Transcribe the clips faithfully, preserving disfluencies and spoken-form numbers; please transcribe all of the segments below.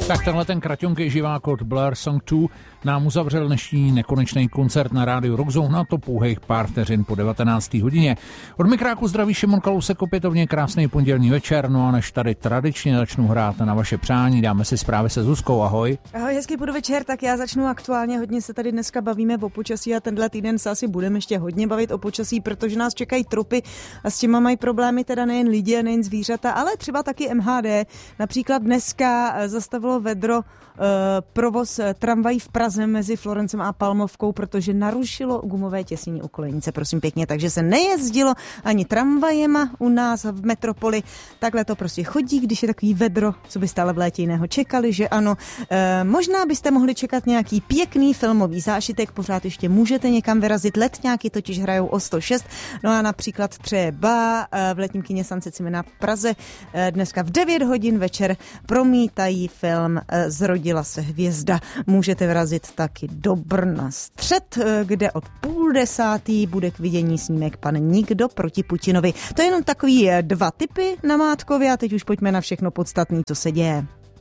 Tak tenhle ten kraťonký živák od Blair Song dva nám uzavřel dnešní nekonečný koncert na rádiu Rockzone, na to pouhých pár vteřin po devatenácté hodině. Od mikráku zdraví Šimon Kalousek, opětovně krásný pondělní večer, no a než tady tradičně začnu hrát na vaše přání, dáme si zprávy se Zuzkou, ahoj. Ahoj, hezký podvečer, tak já začnu aktuálně, hodně se tady dneska bavíme o počasí a tenhle týden se asi budeme ještě hodně bavit o počasí, protože nás čekají tropy a s těma mají problémy teda nejen lidi a nejen zvířata, ale třeba taky M H D. Například dneska zastavilo vedro provoz tramvají v Praze mezi Florencem a Palmovkou, protože narušilo gumové těsnění u kolejnice, prosím pěkně, takže se nejezdilo ani tramvajema u nás v metropoli. Takhle to prostě chodí, když je takový vedro, co byste ale v létě jiného čekali, že ano. E, možná byste mohli čekat nějaký pěkný filmový zážitek, pořád ještě můžete někam vyrazit, letňáky totiž hrajou o sto šest, no a například třeba v letním kině Sunset Cinema v Praze dneska v devět hodin večer promítají film Zrodila se hvězda. Můžete vyrazit taky do Brna střed, kde od půl desátý bude k vidění snímek Pan Nikdo proti Putinovi. To je jenom takový dva tipy na Mátkově a teď už pojďme na všechno podstatné, co se děje.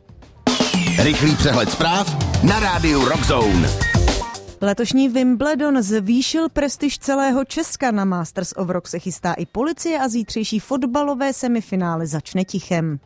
Rychlý přehled zpráv na rádiu Rockzone. Letošní Wimbledon zvýšil prestiž celého Česka. Na Masters of Rock se chystá i policie a zítřejší fotbalové semifinále začne tichem.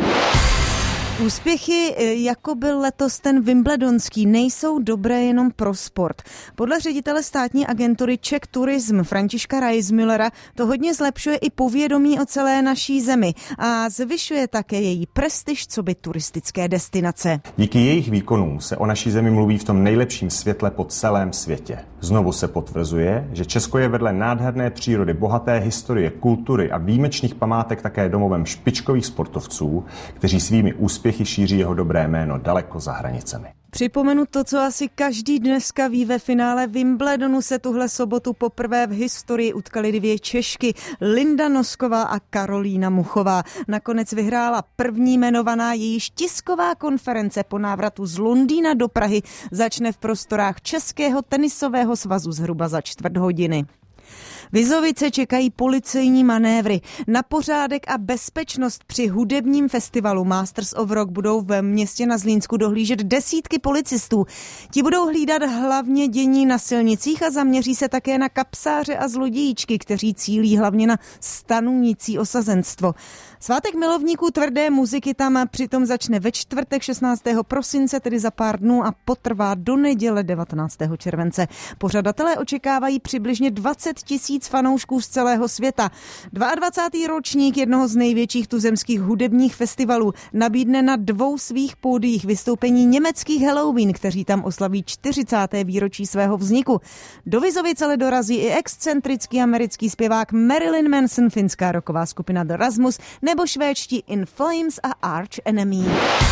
Úspěchy, jako byl letos ten wimbledonský, nejsou dobré jenom pro sport. Podle ředitele státní agentury Czech Tourism Františka Reismüllera to hodně zlepšuje i povědomí o celé naší zemi a zvyšuje také její prestiž coby turistické destinace. Díky jejich výkonům se o naší zemi mluví v tom nejlepším světle po celém světě. Znovu se potvrzuje, že Česko je vedle nádherné přírody, bohaté historie, kultury a výjimečných památek také domovem špičkových sportovců, kteří svými úspěchy šíří jeho dobré jméno daleko za hranicemi. Připomenu to, co asi každý dneska ví, ve finále Wimbledonu se tuhle sobotu poprvé v historii utkali dvě Češky, Linda Nosková a Karolína Muchová. Nakonec vyhrála první jmenovaná, jejíž tisková konference po návratu z Londýna do Prahy začne v prostorách Českého tenisového svazu zhruba za čtvrt hodiny. Vizovice čekají policejní manévry. Na pořádek a bezpečnost při hudebním festivalu Masters of Rock budou v městě na Zlínsku dohlížet desítky policistů. Ti budou hlídat hlavně dění na silnicích a zaměří se také na kapsáře a zlodějíčky, kteří cílí hlavně na stanující osazenstvo. Svátek milovníků tvrdé muziky tam přitom začne ve čtvrtek šestnáctého prosince, tedy za pár dnů, a potrvá do neděle devatenáctého července. Pořadatelé očekávají přibližně dvacet tisíc fanoušků z celého světa. dvacátý druhý ročník jednoho z největších tuzemských hudebních festivalů nabídne na dvou svých pódiích vystoupení německých Halloween, kteří tam oslaví čtyřicáté výročí svého vzniku. Do Vizovic ale dorazí i excentrický americký zpěvák Marilyn Manson, finská rocková skupina The Rasmus nebo švédští In Flames a Arch Enemy.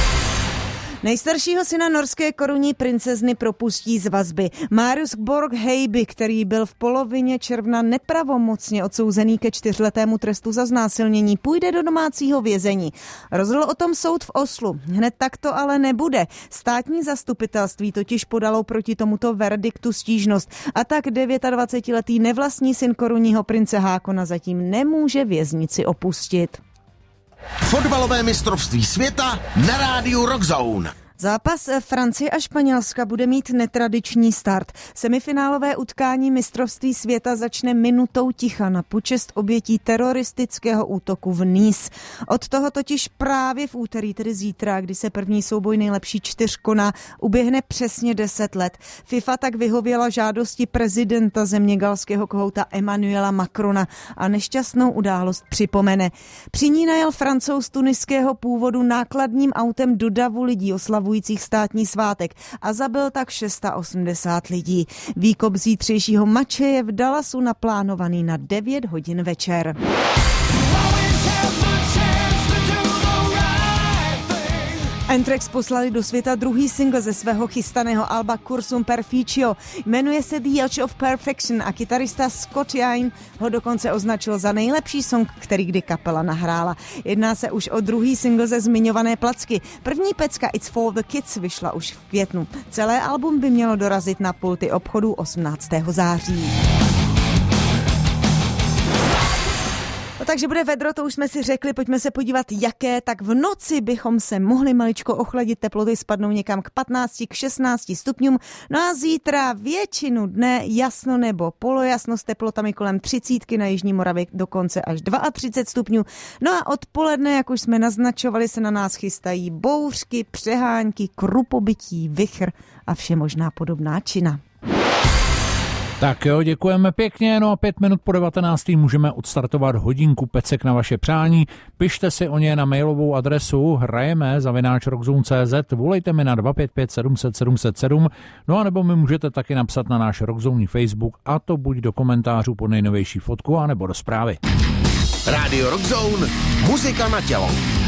Nejstaršího syna norské korunní princezny propustí z vazby. Marius Borg-Heiby, který byl v polovině června nepravomocně odsouzený ke čtyřletému trestu za znásilnění, půjde do domácího vězení. Rozhodl o tom soud v Oslu. Hned tak to ale nebude. Státní zastupitelství totiž podalo proti tomuto verdiktu stížnost a tak dvacetidevítiletý nevlastní syn korunního prince Hákona zatím nemůže věznici opustit. Fotbalové mistrovství světa na rádiu Rockzone. Zápas Francie a Španělska bude mít netradiční start. Semifinálové utkání mistrovství světa začne minutou ticha na počest obětí teroristického útoku v Nice. Od toho totiž právě v úterý, tedy zítra, kdy se první souboj nejlepší čtyř koná, uběhne přesně deset let. FIFA tak vyhověla žádosti prezidenta země galského kohouta Emmanuela Macrona a nešťastnou událost připomene. Při ní najel Francouz tuniského původu nákladním autem do davu lidí oslavujících státní svátek a zabil tak osmdesát šest lidí. Výkop zítřejšího mače je v Dallasu naplánovaný na devět hodin večer. Anthrax poslali do světa druhý single ze svého chystaného alba Cursum Perficio. Jmenuje se The Edge of Perfection a kytarista Scott Ian ho dokonce označil za nejlepší song, který kdy kapela nahrála. Jedná se už o druhý single ze zmiňované placky. První pecka It's for the Kids vyšla už v květnu. Celé album by mělo dorazit na pulty obchodu osmnáctého září. takže bude vedro, to už jsme si řekli, pojďme se podívat, jaké. Tak v noci bychom se mohli maličko ochladit, teploty spadnou někam k patnácti, k šestnácti stupňům. No a zítra většinu dne jasno nebo polojasno s teplotami kolem třicítky, na jižní Moravě dokonce až třicet dva stupňů. No a odpoledne, jak už jsme naznačovali, se na nás chystají bouřky, přehánky, krupobytí, vichr a vše možná podobná čina. Tak jo, děkujeme pěkně, no a pět minut po devatenácté můžeme odstartovat hodinku pecek na vaše přání. Pište si o ně na mailovou adresu hrajeme zavináč rockzone tečka cé zet, volejte mi na dva pět pět sedm set sedm set sedm, no a nebo mi můžete taky napsat na náš Rockzone Facebook, a to buď do komentářů pod nejnovější fotku, anebo do zprávy. Rádio Rockzone, muzika na tělo.